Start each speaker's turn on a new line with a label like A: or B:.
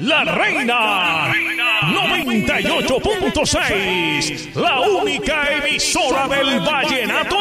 A: La Reina 98.6, la única emisora del vallenato